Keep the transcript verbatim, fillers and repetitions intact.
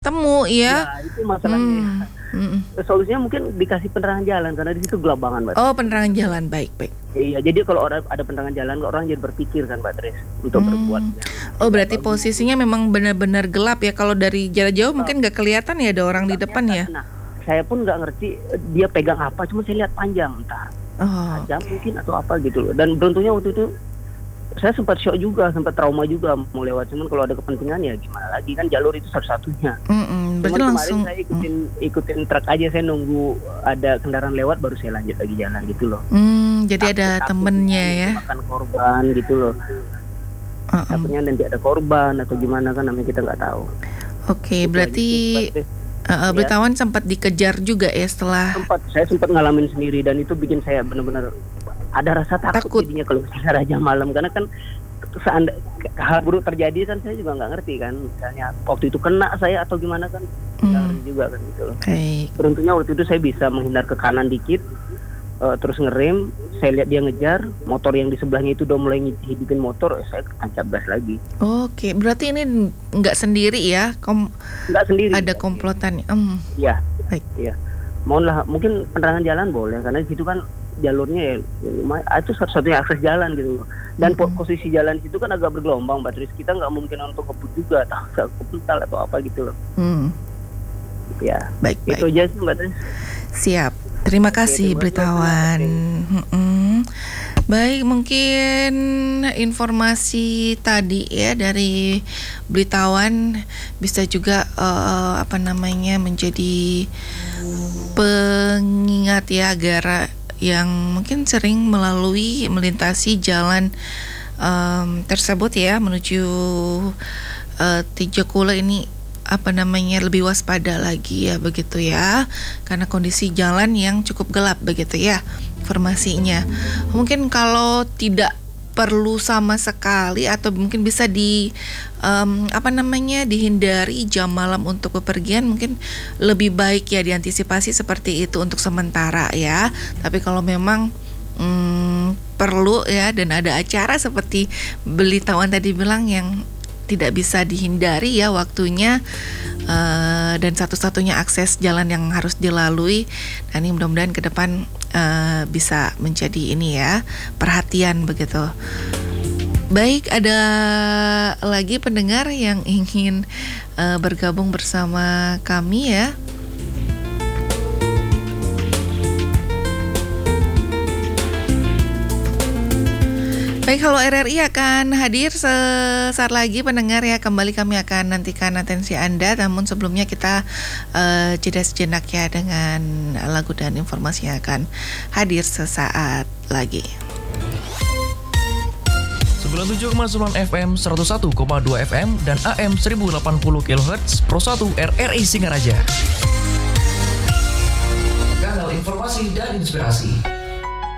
ketemu ya. Ya itu masalahnya. Hmm. Solusinya mungkin dikasih penerangan jalan karena di situ gelap banget, Mbak. Oh, penerangan jalan, baik baik. Iya, jadi kalau orang ada penerangan jalan, orang jadi berpikir kan, Mbak Tris, untuk hmm. berbuat. Oh, berarti bagus. Posisinya memang benar-benar gelap ya. Kalau dari jarak jauh oh. mungkin nggak kelihatan ya ada orang di depan ya. Nah, saya pun nggak ngerti dia pegang apa, cuma saya lihat panjang, entah oh. jam mungkin atau apa gitu loh. Dan beruntungnya waktu itu saya sempat shock juga, sempat trauma juga mau lewat. Cuman kalau ada kepentingan ya gimana lagi, kan jalur itu satu-satunya. Mm-mm, Cuman kemarin langsung, saya ikutin mm. ikutin truk aja, saya nunggu ada kendaraan lewat baru saya lanjut lagi jalan gitu loh. Mm, jadi takut, ada temennya ya. Makan korban gitu loh. Uh-uh. Takutnya nanti ada korban atau gimana kan, namanya kita nggak tahu. Oke, okay, berarti gitu, uh, Blitawan ya. Sempat dikejar juga ya setelah. Sempat, saya sempat ngalamin sendiri dan itu bikin saya benar-benar ada rasa takut, takut. jadinya kalau misalnya raja malam, karena kan seandainya hal buruk terjadi kan saya juga nggak ngerti kan, misalnya waktu itu kena saya atau gimana kan nggak hmm. ngerti juga kan gitu loh. Hey. Beruntungnya waktu itu saya bisa menghindar ke kanan dikit, uh, terus ngerem, saya lihat dia ngejar, motor yang di sebelahnya itu udah mulai hidupin motor, eh, saya tancap gas lagi. Oke, berarti ini nggak sendiri ya? Kom- nggak sendiri. Ada komplotan. Hmm. Iya. Baik. Iya. Mohonlah, mungkin penerangan jalan boleh, karena di situ kan jalurnya ya, ya itu satu-satunya akses jalan gitu. Dan mm-hmm. posisi jalan situ kan agak bergelombang, Mbak Tris. Kita nggak mungkin untuk ngebut juga, tak kepental atau apa gitu loh. Mm. Ya, baik, itu baik. aja sih, Mbak Tris. Siap. Terima kasih, Blitawan. Mm-mm. Baik, mungkin informasi tadi ya dari Blitawan bisa juga uh, apa namanya menjadi pengingat ya agar yang mungkin sering melalui melintasi jalan um, tersebut ya menuju uh, Tijakula ini apa namanya lebih waspada lagi ya begitu ya, karena kondisi jalan yang cukup gelap begitu ya informasinya. Mungkin kalau tidak perlu sama sekali atau mungkin bisa di um, apa namanya dihindari jam malam untuk bepergian, mungkin lebih baik ya diantisipasi seperti itu untuk sementara ya. Tapi kalau memang um, perlu ya dan ada acara seperti Blitawan tadi bilang yang tidak bisa dihindari ya waktunya uh, dan satu-satunya akses jalan yang harus dilalui, dan ini mudah-mudahan ke depan uh, bisa menjadi ini ya perhatian begitu. Baik, ada lagi pendengar yang ingin uh, bergabung bersama kami ya. Baik, Halo R R I akan hadir sesaat lagi pendengar ya. Kembali kami akan nantikan atensi Anda. Namun sebelumnya kita uh, jeda sejenak ya dengan lagu dan informasi yang akan hadir sesaat lagi. sembilan puluh tujuh koma sembilan F M, seratus satu koma dua F M, dan A M seribu delapan puluh kilohertz Pro satu R R I Singaraja. Kanal informasi dan inspirasi.